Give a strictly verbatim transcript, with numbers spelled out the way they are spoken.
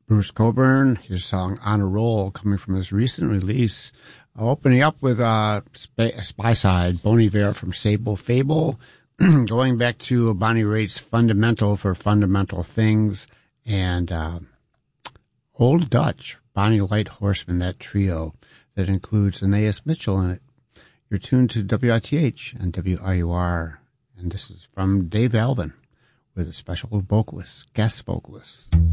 Bruce Cockburn, his song On a Roll, coming from his recent release. Opening up with uh, Sp- Spy Side, Bon Iver from Sable Fable, going back to Bonnie Raitt's Fundamental for Fundamental Things, and uh, Old Dutch, Bonnie Light Horseman, that trio that includes Anais Mitchell in it. You're tuned to W I T H and W R U R, and this is from Dave Alvin with a special vocalist, guest vocalist.